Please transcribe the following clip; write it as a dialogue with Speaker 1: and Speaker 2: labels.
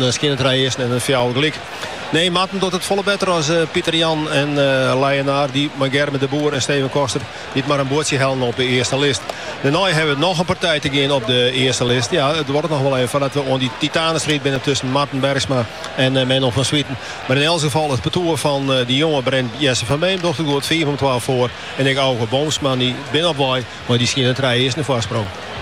Speaker 1: dan schinnen het eerst en een fjouw gelijk. Nee, Matten doet het volle beter als Pieter Jan en Leyenaar. Die maar Gerben de Boer en Steven Koster niet maar een boordje helden op de eerste list. Daarna hebben we nog een partij te gaan op de eerste list. Ja, het wordt nog wel even dat we on die Titanenstrijd binnen tussen Matten Bergsma en Menno van Swieten. Maar in elk geval het parcours van die jonge Brent Jesse van Beem doet het goed 4 om 12 voor. En ik ook Boomsman die binnen op waai, maar die schinnen het eerst naar voorsprong.